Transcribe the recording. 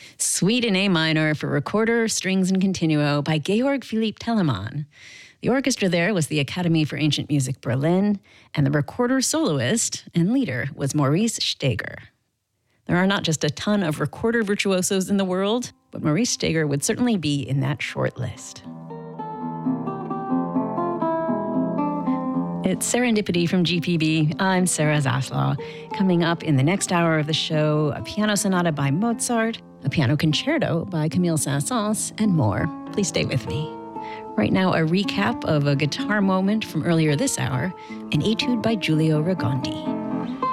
Suite in A minor for recorder, strings, and continuo by Georg Philipp Telemann. The orchestra there was the Academy for Ancient Music Berlin, and the recorder soloist and leader was Maurice Steger. There are not just a ton of recorder virtuosos in the world, but Maurice Steger would certainly be in that short list. It's Serendipity from GPB. I'm Sarah Zaslaw. Coming up in the next hour of the show, a piano sonata by Mozart, a piano concerto by Camille Saint-Saëns, and more. Please stay with me. Right now, a recap of a guitar moment from earlier this hour, an etude by Giulio Ragondi.